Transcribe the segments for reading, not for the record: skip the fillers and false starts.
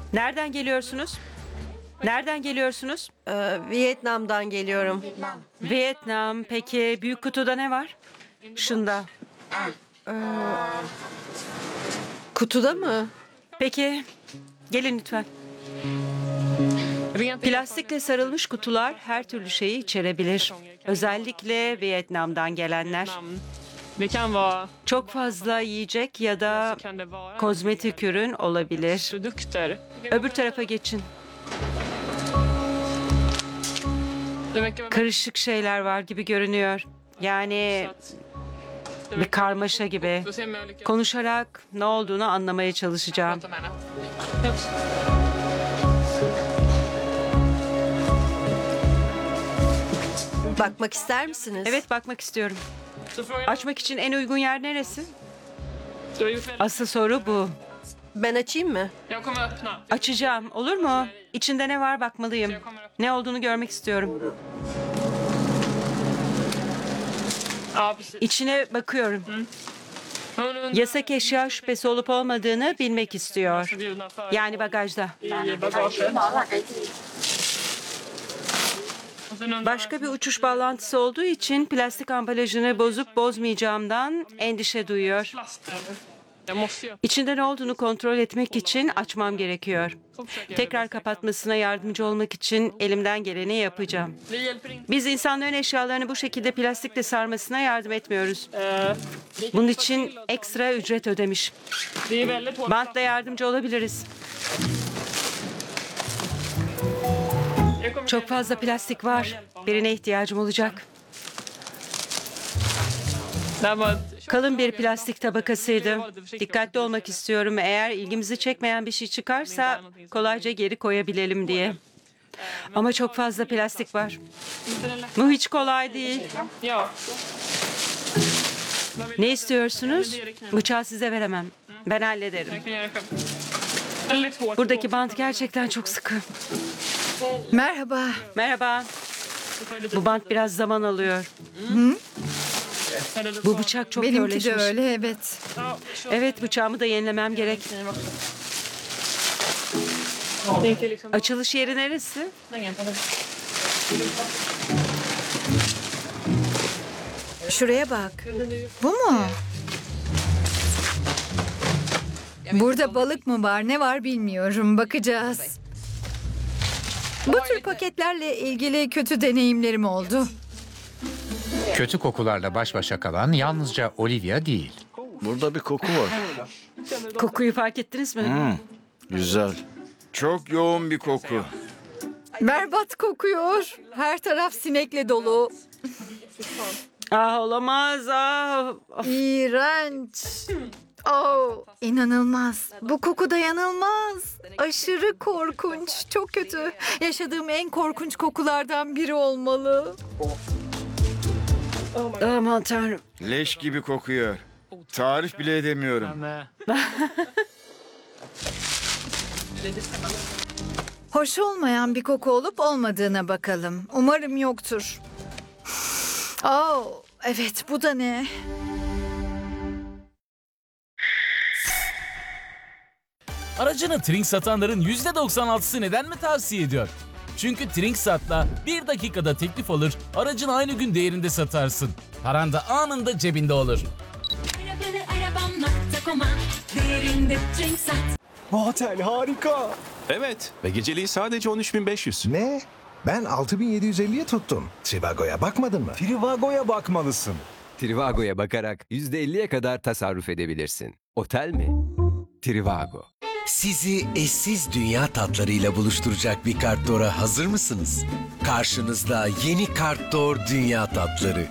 Nereden geliyorsunuz? Nereden geliyorsunuz? Vietnam'dan geliyorum. Vietnam. Peki büyük kutuda ne var? Şunda. Kutuda mı? Peki gelin lütfen. Plastikle sarılmış kutular her türlü şeyi içerebilir. Özellikle Vietnam'dan gelenler. Det kan vara, Çok fazla yiyecek ya da kan det vara kozmetik ürün olabilir. produkter. Öbür tarafa geçin. Det verkar vara Karışık şeyler var gibi görünüyor. Yani bir karmaşa gibi. Då ser man olika Konuşarak ne olduğunu anlamaya çalışacağım. prata med henne. Bakmak ister misiniz? Evet, bakmak istiyorum. Så frågan Açmak için en uygun yer neresi? du har gjort väldigt... Asıl soru bu. Ben açayım mı? Jag kommer öppna. Açacağım, olur mu? İçinde ne var bakmalıyım. Ne olduğunu görmek istiyorum. Ja, precis. İçine bakıyorum. Hon undrar Yasak eşya şüphesi olup olmadığını bilmek istiyor. förbjudna för Yani bagajda. i bagaget. Och sen undrar Başka bir uçuş bağlantısı olduğu için plastik ambalajını bozup bozmayacağımdan endişe duyuyor. plaster. Jag måste ju İçinde ne olduğunu kontrol etmek için açmam gerekiyor. Tekrar kapatmasına yardımcı olmak için elimden geleni yapacağım. Vi hjälper inte. Biz insanların eşyalarını bu şekilde plastikle sarmasına yardım etmiyoruz. Vi Bunun için ekstra ücret ödemiş. Det är väldigt hårt. Bantla yardımcı olabiliriz. Jag kommer Çok fazla plastik var. Birine ihtiyacım olacak. Det här var ett Kalın bir plastik tabakasıydı. Dikkatli olmak istiyorum. Eğer ilgimizi çekmeyen bir şey çıkarsa kolayca geri koyabilelim diye. Ama çok fazla plastik var. Bu hiç kolay değil. Ja. Ne istiyorsunuz? Bıçağı size veremem. Ben hallederim. Jag kan göra det själv. Väldigt hårt. Buradaki bant gerçekten çok sıkı. Merhaba. Merhaba. Bu bant biraz zaman alıyor. Bu bıçak çok Benimki de körleşmiş. öyle, evet. Evet, bıçağımı da yenilemem gerek. Det är inte liksom... Açılış yeri neresi? Şuraya bak. Bu mu? Burada balık mı var, ne var bilmiyorum. Bakacağız. Bu tür paketlerle ilgili kötü deneyimlerim oldu. Kötü kokularla baş başa kalan yalnızca Olivia değil. Burada bir koku var. Kokuyu fark ettiniz mi? Güzel. Çok yoğun bir koku. Berbat kokuyor. Her taraf sinekle dolu. Ah, olamaz. Ah. Of. İğrenç. Oh, inanılmaz. Bu koku dayanılmaz. Aşırı korkunç. Çok kötü. Yaşadığım en korkunç kokulardan biri olmalı. Aman tanrım. Leş gibi kokuyor. Tarif bile edemiyorum. Hoş olmayan bir koku olup olmadığına bakalım. Umarım yoktur. Oh, evet, bu da ne? Aracını Trink satanların %96'sı neden mi tavsiye ediyor? Çünkü Trinksat'la 1 dakikada teklif alır, aracını aynı gün değerinde satarsın. Paran da anında cebinde olur. Arabam.com'a değerinde Trinksat. Otel harika. Evet ve geceliği sadece 13.500. Ne? Ben 6750'ye tuttum. Trivago'ya bakmadın mı? Trivago'ya bakmalısın. Trivago'ya bakarak %50'ye kadar tasarruf edebilirsin. Otel mi? Trivago. Sizi eşsiz dünya tatlarıyla buluşturacak bir Kartdor'a hazır mısınız? Karşınızda yeni Kartdor Dünya Tatları.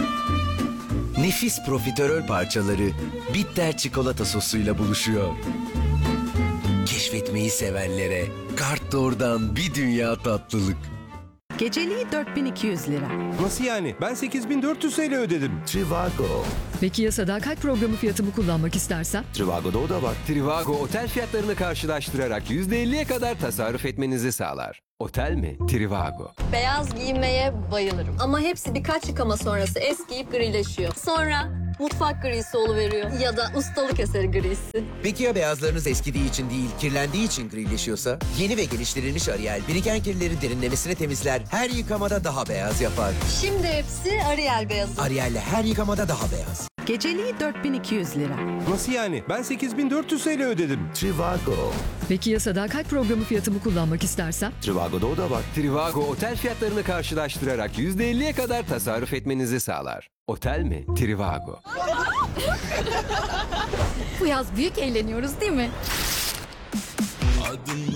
Nefis profiterol parçaları bitter çikolata sosuyla buluşuyor. Keşfetmeyi sevenlere Kartdor'dan bir dünya tatlılık. Geceliği 4200 lira. Nasıl yani? Ben 8400 TL ödedim. Trivago. Peki ya sadakat programı fiyatımı kullanmak istersem? Trivago'da o da var. Trivago otel fiyatlarını karşılaştırarak %50'ye kadar tasarruf etmenizi sağlar. Otel mi? Trivago. Beyaz giymeye bayılırım. Ama hepsi birkaç yıkama sonrası eskiyip grileşiyor. Sonra mutfak grisi oluveriyor. Ya da ustalık eseri grisi. Peki ya beyazlarınız eskidiği için değil, kirlendiği için grileşiyorsa? Yeni ve geliştirilmiş Ariel, biriken kirleri derinlemesine temizler, her yıkamada daha beyaz yapar. Şimdi hepsi Ariel beyazı. Ariel'le her yıkamada daha beyaz. Geceliği 4200 lira. Nasıl yani? Ben 8400 TL ödedim. Trivago. Peki ya sadakat programı fiyatımı kullanmak istersem? Trivago'da o da var. Trivago otel fiyatlarını karşılaştırarak %50'ye kadar tasarruf etmenizi sağlar. Otel mi? Trivago. Bu yaz büyük eğleniyoruz değil mi? Adım